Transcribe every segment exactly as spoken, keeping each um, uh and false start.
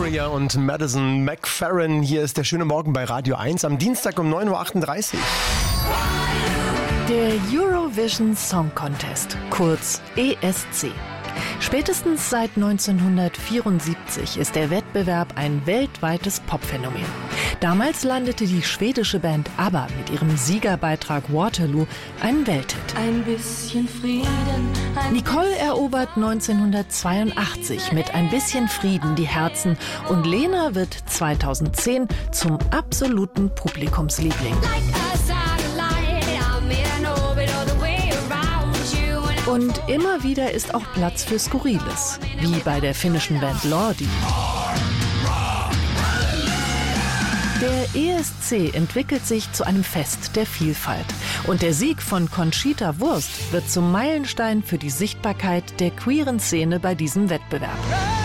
Gloria und Madison McFerrin. Hier ist der schöne Morgen bei Radio eins am Dienstag um neun Uhr achtunddreißig. Der Eurovision Song Contest, kurz E S C. Spätestens seit neunzehnhundertvierundsiebzig ist der Wettbewerb ein weltweites Popphänomen. Damals landete die schwedische Band ABBA mit ihrem Siegerbeitrag Waterloo einen Welthit. Ein bisschen Frieden. Ein Nicole erobert neunzehnhundertzweiundachtzig mit Ein bisschen Frieden die Herzen und Lena wird zweitausendzehn zum absoluten Publikumsliebling. Und immer wieder ist auch Platz für Skurriles, wie bei der finnischen Band Lordi. Der E S C entwickelt sich zu einem Fest der Vielfalt. Und der Sieg von Conchita Wurst wird zum Meilenstein für die Sichtbarkeit der queeren Szene bei diesem Wettbewerb.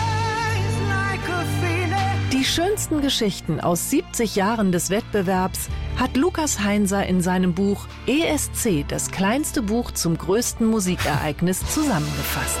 Die schönsten Geschichten aus siebzig Jahren des Wettbewerbs hat Lukas Heinser in seinem Buch E S C, das kleinste Buch zum größten Musikereignis, zusammengefasst.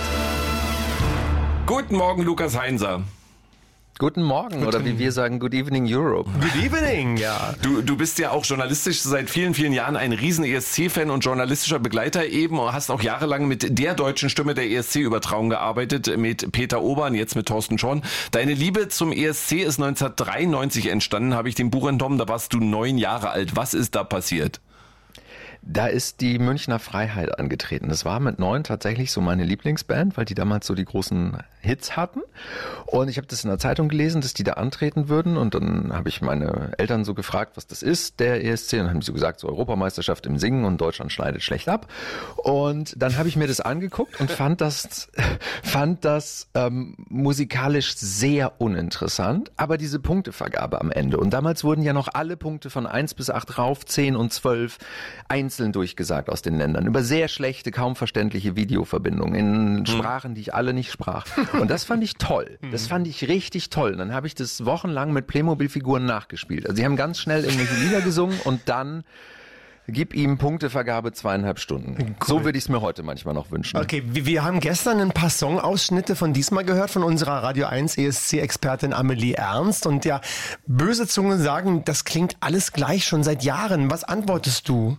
Guten Morgen, Lukas Heinser. Guten Morgen, Guten. Oder wie wir sagen, Good Evening Europe. Good Evening, ja. Du, du bist ja auch journalistisch seit vielen, vielen Jahren ein riesen E S C-Fan und journalistischer Begleiter eben und hast auch jahrelang mit der deutschen Stimme der E S C-Übertragung gearbeitet, mit Peter Obern, jetzt mit Thorsten Schorn. Deine Liebe zum E S C ist neunzehnhundertdreiundneunzig entstanden, habe ich dem Buch entnommen, da warst du neun Jahre alt. Was ist da passiert? Da ist die Münchner Freiheit angetreten. Das war mit neun tatsächlich so meine Lieblingsband, weil die damals so die großen Hits hatten. Und ich habe das in der Zeitung gelesen, dass die da antreten würden. Und dann habe ich meine Eltern so gefragt, was das ist, der E S C. Und dann haben sie so gesagt, so Europameisterschaft im Singen und Deutschland schneidet schlecht ab. Und dann habe ich mir das angeguckt und fand das, fand das ähm, musikalisch sehr uninteressant. Aber diese Punktevergabe am Ende. Und damals wurden ja noch alle Punkte von eins bis acht rauf, zehn und zwölf einzeln durchgesagt aus den Ländern. Über sehr schlechte, kaum verständliche Videoverbindungen in Sprachen, die ich alle nicht sprach. Und das fand ich toll. Das fand ich richtig toll. Und dann habe ich das wochenlang mit Playmobil-Figuren nachgespielt. Also sie haben ganz schnell irgendwelche Lieder gesungen und dann gib ihm Punktevergabe zweieinhalb Stunden. Cool. So würde ich es mir heute manchmal noch wünschen. Okay, wir haben gestern ein paar Songausschnitte von diesmal gehört, von unserer Radio eins E S C-Expertin Amelie Ernst. Und ja, böse Zungen sagen, das klingt alles gleich schon seit Jahren. Was antwortest du?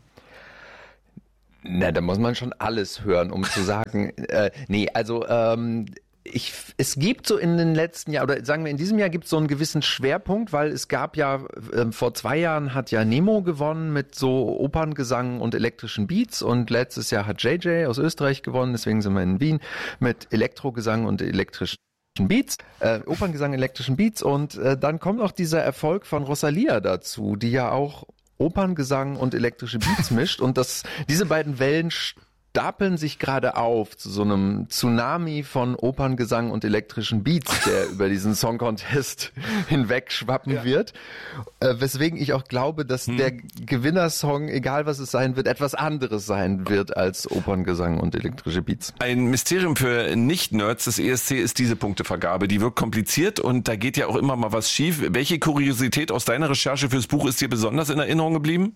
Na, da muss man schon alles hören, um zu sagen, äh, nee, also ähm, ich, es gibt so in den letzten Jahren, oder sagen wir in diesem Jahr gibt es so einen gewissen Schwerpunkt, weil es gab ja, äh, vor zwei Jahren hat ja Nemo gewonnen mit so Operngesang und elektrischen Beats und letztes Jahr hat J J aus Österreich gewonnen, deswegen sind wir in Wien mit Elektrogesang und elektrischen Beats, äh, Operngesang, elektrischen Beats und äh, dann kommt auch dieser Erfolg von Rosalia dazu, die ja auch Operngesang und elektrische Beats mischt und das, diese beiden Wellen stapeln sich gerade auf zu so einem Tsunami von Operngesang und elektrischen Beats, der über diesen Song Contest hinweg schwappen ja. wird. Äh, weswegen ich auch glaube, dass hm. der Gewinnersong, egal was es sein wird, etwas anderes sein wird als Operngesang und elektrische Beats. Ein Mysterium für Nicht-Nerds des E S C ist diese Punktevergabe. Die wirkt kompliziert und da geht ja auch immer mal was schief. Welche Kuriosität aus deiner Recherche fürs Buch ist dir besonders in Erinnerung geblieben?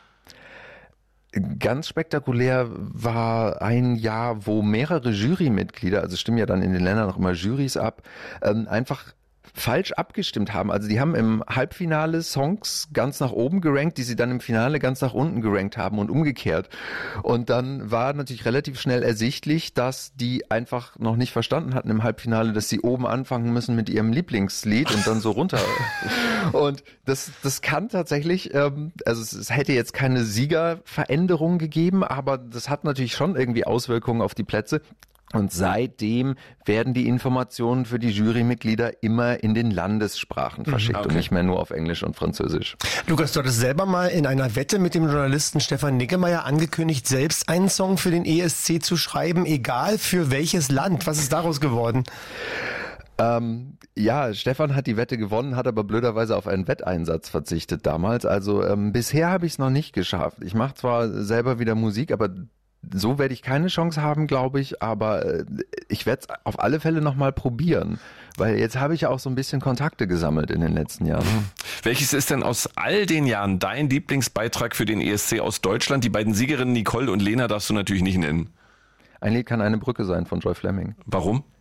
Ganz spektakulär war ein Jahr, wo mehrere Jurymitglieder, also stimmen ja dann in den Ländern noch immer Jurys ab, ähm, einfach falsch abgestimmt haben. Also die haben im Halbfinale Songs ganz nach oben gerankt, die sie dann im Finale ganz nach unten gerankt haben und umgekehrt. Und dann war natürlich relativ schnell ersichtlich, dass die einfach noch nicht verstanden hatten im Halbfinale, dass sie oben anfangen müssen mit ihrem Lieblingslied und dann so runter. Und das, das kann tatsächlich, ähm, also es, es hätte jetzt keine Siegerveränderung gegeben, aber das hat natürlich schon irgendwie Auswirkungen auf die Plätze. Und seitdem werden die Informationen für die Jurymitglieder immer in den Landessprachen verschickt okay. und nicht mehr nur auf Englisch und Französisch. Lukas, du hattest selber mal in einer Wette mit dem Journalisten Stefan Niggemeier angekündigt, selbst einen Song für den E S C zu schreiben, egal für welches Land. Was ist daraus geworden? Ähm, ja, Stefan hat die Wette gewonnen, hat aber blöderweise auf einen Wetteinsatz verzichtet damals. Also ähm, bisher habe ich es noch nicht geschafft. Ich mache zwar selber wieder Musik, aber so werde ich keine Chance haben, glaube ich, aber äh, ich werde es auf alle Fälle nochmal probieren, weil jetzt habe ich ja auch so ein bisschen Kontakte gesammelt in den letzten Jahren. Mhm. Welches ist denn aus all den Jahren dein Lieblingsbeitrag für den E S C aus Deutschland? Die beiden Siegerinnen Nicole und Lena darfst du natürlich nicht nennen. Ein Lied kann eine Brücke sein von Joy Fleming. Warum?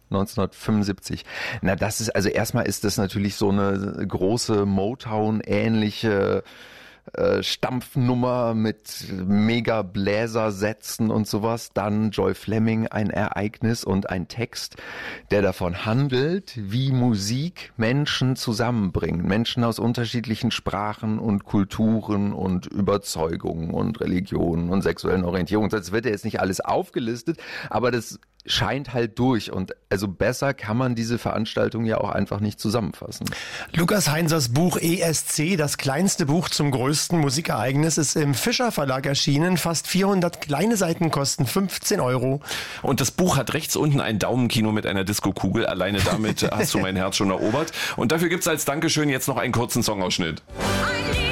neunzehnhundertfünfundsiebzig. Na, das ist, also erstmal ist das natürlich so eine große Motown-ähnliche äh, Stampfnummer mit Mega-Bläsersätzen und sowas. Dann Joy Fleming, ein Ereignis und ein Text, der davon handelt, wie Musik Menschen zusammenbringt. Menschen aus unterschiedlichen Sprachen und Kulturen und Überzeugungen und Religionen und sexuellen Orientierungen. Das wird ja jetzt nicht alles aufgelistet, aber das scheint halt durch. Und also besser kann man diese Veranstaltung ja auch einfach nicht zusammenfassen. Lukas Heinzers Buch E S C, das kleinste Buch zum größten Musikereignis, ist im Fischer Verlag erschienen. Fast vierhundert kleine Seiten kosten fünfzehn Euro. Und das Buch hat rechts unten ein Daumenkino mit einer Diskokugel. Alleine damit hast du mein Herz schon erobert. Und dafür gibt's als Dankeschön jetzt noch einen kurzen Songausschnitt.